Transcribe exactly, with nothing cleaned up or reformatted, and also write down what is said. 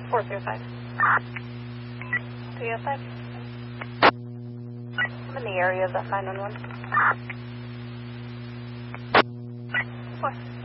four zero five. three oh five. I'm in the area of that nine one one. four.